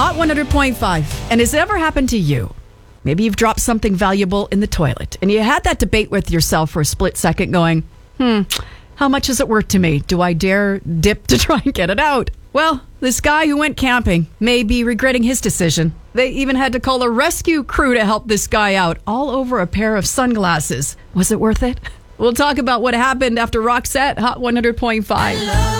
Hot 100.5. And has it ever happened to you? Maybe you've dropped something valuable in the toilet and you had that debate with yourself for a split second going, how much is it worth to me? Do I dare dip to try and get it out? Well, this guy who went camping may be regretting his decision. They even had to call a rescue crew to help this guy out, all over a pair of sunglasses. Was it worth it? We'll talk about what happened after Roxette, Hot 100.5.